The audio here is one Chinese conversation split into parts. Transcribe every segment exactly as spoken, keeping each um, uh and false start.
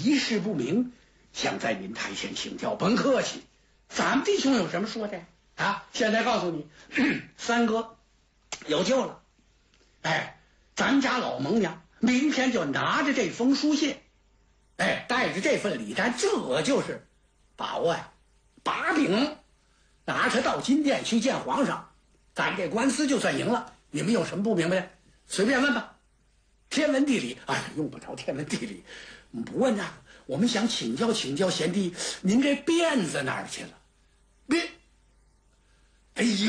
一事不明，想在您台前请教。甭客气，咱们弟兄有什么说的啊？现在告诉你，三哥有救了。哎，咱家老蒙娘明天就拿着这封书信，哎，带着这份礼单，这就是把握呀，把柄，拿着到金殿去见皇上，咱这官司就算赢了。你们有什么不明白的，随便问吧。天文地理，哎，用不着天文地理，不问那个。我们想请教请教贤弟，您这辫子哪儿去了？别，哎呦，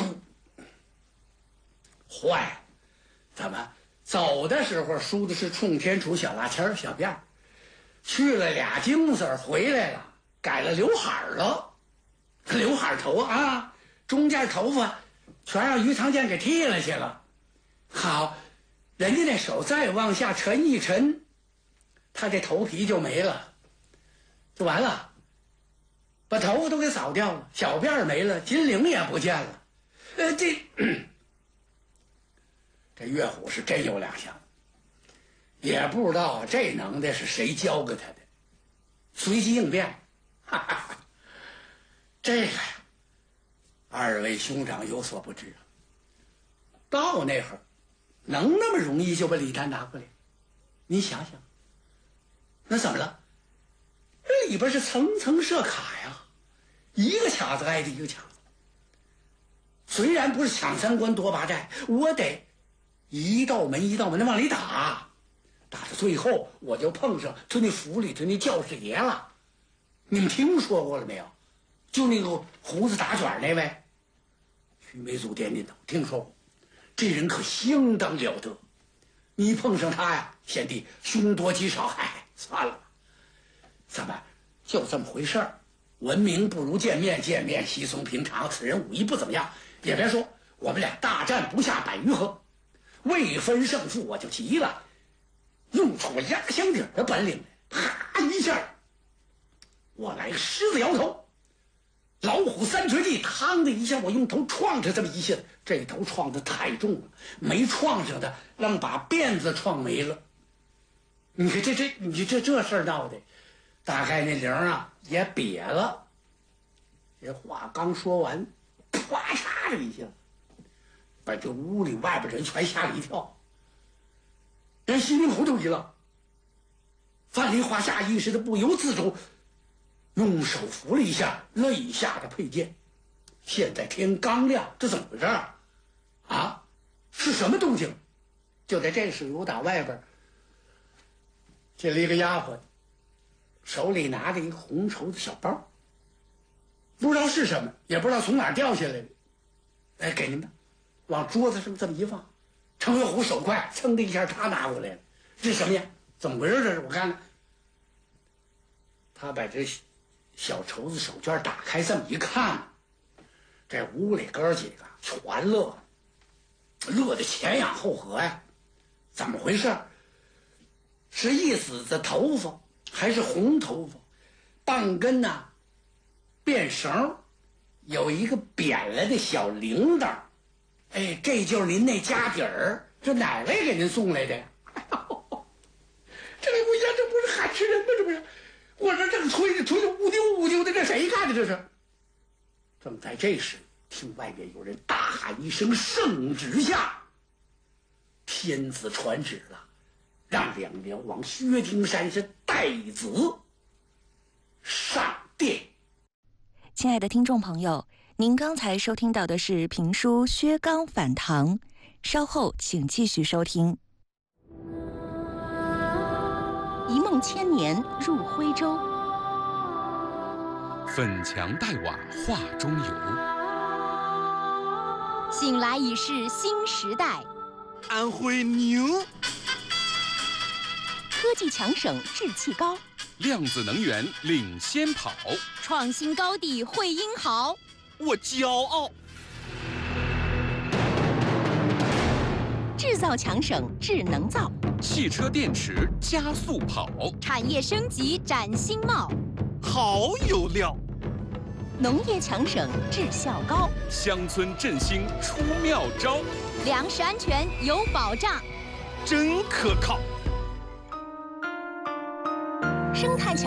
坏了！怎么走的时候梳的是冲天杵小拉签小辫儿，去了俩金子儿回来了，改了刘海了，刘海头啊，中间头发全让于长健给剃了去了。好，人家那手再往下沉一沉，他这头皮就没了，就完了，把头发都给扫掉了，小辫儿没了，金铃也不见了。呃，这。这岳虎是真有两下，也不知道这能耐是谁教给他的，随机应变。哈哈，这个呀，二位兄长有所不知啊。到那会儿，能那么容易就把礼单拿过来？你想想，那怎么了？这里边是层层设卡呀，一个卡子挨着一个卡子。虽然不是抢三关夺八寨，我得一道门一道门的往里打，打到最后我就碰上就那府里头那教师爷了。你们听说过了没有？就那个胡子打卷那位，徐眉祖点点头，听说过。这人可相当了得，你碰上他呀，贤弟凶多吉少。嗨，算了，咱们就这么回事儿。闻名不如见面，见面稀松平常。此人武艺不怎么样，也别说，我们俩大战不下百余合。未分胜负，我就急了，用出我压箱底的本领来，啪一下，我来个狮子摇头，老虎三锤地，嘡的一下，我用头撞着这么一下，这头撞的太重了，没撞上的让把辫子撞没了。你看这这你这这事儿闹的，大概那铃啊也瘪了。这话刚说完，啪嚓的一下，把这屋里外边人全吓了一跳，人心里头就一愣。范蠡华下意识的不由自主用手扶了一下肋下的佩剑。现在天刚亮，这怎么回事啊？是什么动静？就在这时，由打外边进了一个丫鬟，手里拿着一个红绸子小包，不知道是什么，也不知道从哪儿掉下来的。哎，给您吧。往桌子上这么一放，程月虎手快，噌的一下他拿过来了。这什么呀？怎么回事？这是我看看。他把这小绸子手绢打开，这么一看，这屋里哥几个全乐了，乐得前仰后合呀。怎么回事？是一子的头发，还是红头发？半根呐、啊，辫绳，有一个扁了的小铃铛。哎，这就是您那家底儿，这哪位给您送来的呀？哎呦，这不呀，这不是喊吃人吗？这不是，我这正吹着吹着乌丢乌丢的，这谁干的？这是。正在这时，听外面有人大喊一声：“圣旨下！”天子传旨了，让两辽王薛丁山是带子上殿。 亲爱的听众朋友，您刚才收听到的是评书《薛刚反唐》，稍后请继续收听。 一梦千年入徽州， 粉墙黛瓦画中游， 醒来已是新时代。 安徽牛， 科技强省志气高， 量子能源领先跑， 创新高地会英豪。 我骄傲。 制造强省智能造， 汽车电池加速跑， 产业升级展新貌， 好有料。 农业强省质效高， 乡村振兴出妙招， 粮食安全有保障， 真可靠。 生态强